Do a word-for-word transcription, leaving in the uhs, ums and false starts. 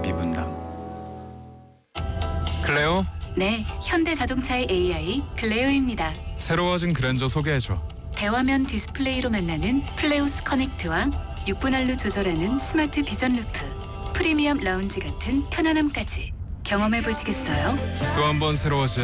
대비 분담. 클레오, 네, 현대자동차의 에이아이 클레오입니다. 새로워진 그랜저 소개해줘. 대화면 디스플레이로 만나는 플레오스 커넥트와 육 분할로 조절하는 스마트 비전 루프, 프리미엄 라운지 같은 편안함까지 경험해 보시겠어요? 또 한 번 새로워진